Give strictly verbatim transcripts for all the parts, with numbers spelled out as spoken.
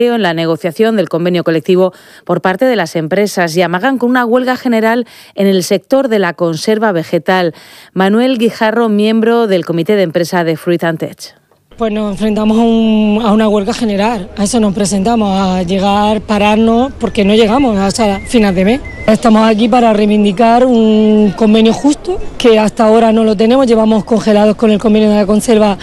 en la negociación del convenio colectivo por parte de las empresas y amagan con una huelga general en el sector de la conserva vegetal. Manuel Guijarro, miembro del comité de empresa de Fruit and Tech. Pues nos enfrentamos a, un, a una huelga general, a eso nos presentamos, a llegar, pararnos, porque no llegamos hasta finales de mes. Estamos aquí para reivindicar un convenio justo, que hasta ahora no lo tenemos, llevamos congelados con el convenio de la conserva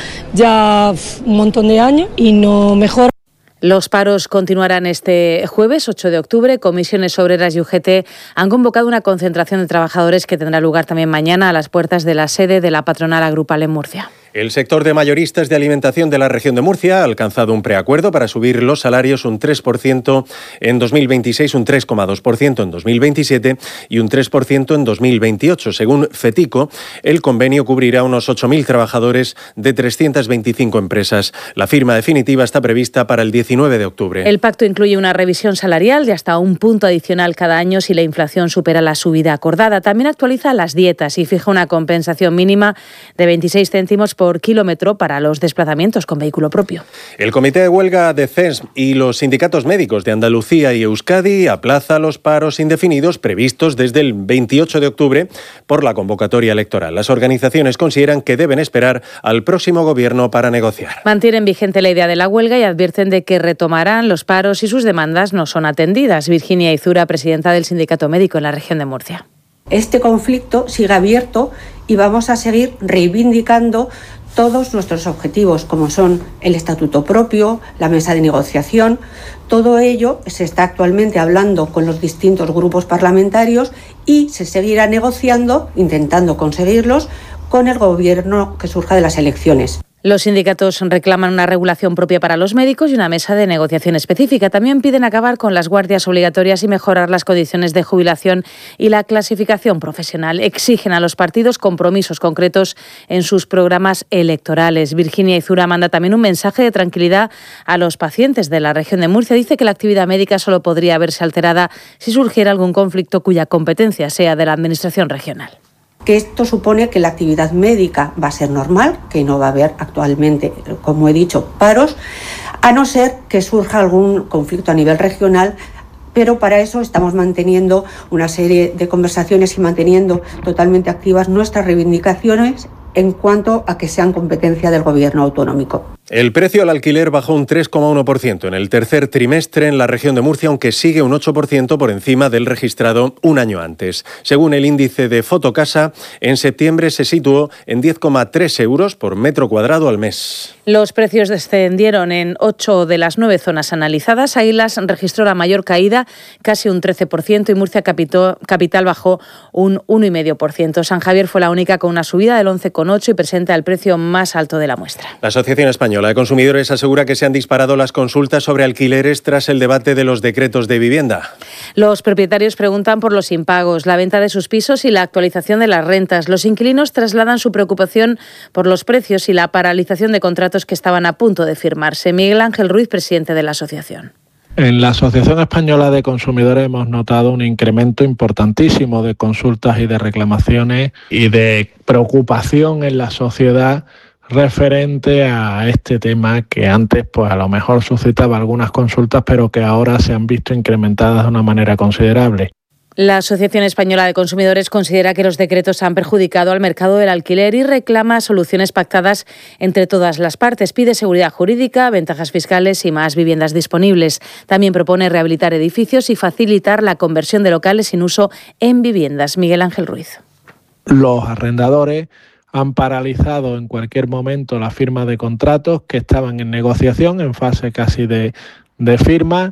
ya un montón de años y no mejora. Los paros continuarán este jueves, ocho de octubre. Comisiones Obreras y U G T han convocado una concentración de trabajadores que tendrá lugar también mañana a las puertas de la sede de la patronal agrupal en Murcia. El sector de mayoristas de alimentación de la región de Murcia ha alcanzado un preacuerdo para subir los salarios un tres por ciento en dos mil veintiséis, un tres coma dos por ciento en dos mil veintisiete y un tres por ciento en dos mil veintiocho. Según FETICO, el convenio cubrirá unos ocho mil trabajadores de trescientas veinticinco empresas. La firma definitiva está prevista para el diecinueve de octubre. El pacto incluye una revisión salarial de hasta un punto adicional cada año si la inflación supera la subida acordada. También actualiza las dietas y fija una compensación mínima de veintiséis céntimos por kilómetro para los desplazamientos con vehículo propio. El Comité de Huelga de C E S y los sindicatos médicos de Andalucía y Euskadi aplaza los paros indefinidos previstos desde el veintiocho de octubre por la convocatoria electoral. Las organizaciones consideran que deben esperar al próximo gobierno para negociar. Mantienen vigente la idea de la huelga y advierten de que retomarán los paros si sus demandas no son atendidas. Virginia Izura, presidenta del Sindicato Médico en la región de Murcia. Este conflicto sigue abierto y vamos a seguir reivindicando todos nuestros objetivos, como son el estatuto propio, la mesa de negociación. Todo ello se está actualmente hablando con los distintos grupos parlamentarios y se seguirá negociando, intentando conseguirlos, con el gobierno que surja de las elecciones. Los sindicatos reclaman una regulación propia para los médicos y una mesa de negociación específica. También piden acabar con las guardias obligatorias y mejorar las condiciones de jubilación y la clasificación profesional. Exigen a los partidos compromisos concretos en sus programas electorales. Virginia Izura manda también un mensaje de tranquilidad a los pacientes de la región de Murcia. Dice que la actividad médica solo podría verse alterada si surgiera algún conflicto cuya competencia sea de la Administración regional. Que esto supone que la actividad médica va a ser normal, que no va a haber actualmente, como he dicho, paros, a no ser que surja algún conflicto a nivel regional, pero para eso estamos manteniendo una serie de conversaciones y manteniendo totalmente activas nuestras reivindicaciones en cuanto a que sean competencia del Gobierno autonómico. El precio al alquiler bajó un tres coma uno por ciento en el tercer trimestre en la región de Murcia, aunque sigue un ocho por ciento por encima del registrado un año antes. Según el índice de Fotocasa, en septiembre se situó en diez coma tres euros por metro cuadrado al mes. Los precios descendieron en ocho de las nueve zonas analizadas. Águilas registró la mayor caída, casi un trece por ciento, y Murcia Capital bajó un uno coma cinco por ciento. San Javier fue la única con una subida del once coma ocho por ciento y presenta el precio más alto de la muestra. La Asociación Española de Consumidores asegura que se han disparado las consultas sobre alquileres tras el debate de los decretos de vivienda. Los propietarios preguntan por los impagos, la venta de sus pisos y la actualización de las rentas. Los inquilinos trasladan su preocupación por los precios y la paralización de contratos que estaban a punto de firmarse. Miguel Ángel Ruiz, presidente de la asociación. En la Asociación Española de Consumidores hemos notado un incremento importantísimo de consultas y de reclamaciones y de preocupación en la sociedad referente a este tema que antes pues a lo mejor suscitaba algunas consultas, pero que ahora se han visto incrementadas de una manera considerable. La Asociación Española de Consumidores considera que los decretos han perjudicado al mercado del alquiler y reclama soluciones pactadas entre todas las partes. Pide seguridad jurídica, ventajas fiscales y más viviendas disponibles. También propone rehabilitar edificios y facilitar la conversión de locales sin uso en viviendas. Miguel Ángel Ruiz. Los arrendadores han paralizado en cualquier momento la firma de contratos que estaban en negociación, en fase casi de, de firma,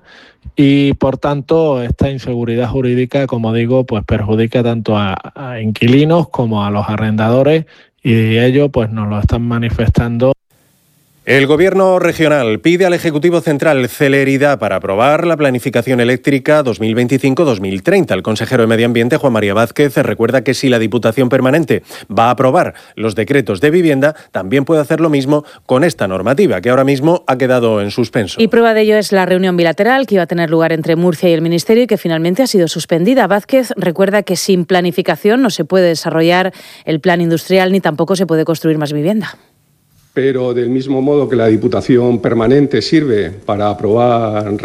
y por tanto esta inseguridad jurídica, como digo, pues perjudica tanto a, a inquilinos como a los arrendadores, y ello pues nos lo están manifestando. El Gobierno regional pide al Ejecutivo Central celeridad para aprobar la planificación eléctrica dos mil veinticinco dos mil treinta. El consejero de Medio Ambiente, Juan María Vázquez, recuerda que si la Diputación Permanente va a aprobar los decretos de vivienda, también puede hacer lo mismo con esta normativa, que ahora mismo ha quedado en suspenso. Y prueba de ello es la reunión bilateral que iba a tener lugar entre Murcia y el Ministerio y que finalmente ha sido suspendida. Vázquez recuerda que sin planificación no se puede desarrollar el plan industrial ni tampoco se puede construir más vivienda. pero del mismo modo que la Diputación Permanente sirve para aprobar